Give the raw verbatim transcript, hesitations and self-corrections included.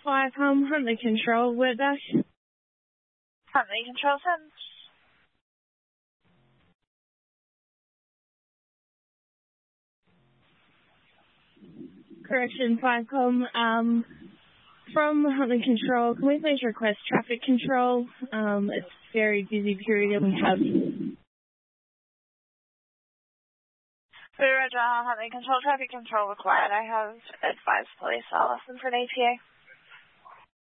five, um, Huntley Control, word back. Huntley Control sends. Correction, five, com, um, from Huntley Control, can we please request traffic control? Um, it's a very busy period and we have... Roger, Huntley Control, traffic control required. I have advised police I'll listen for an A T A.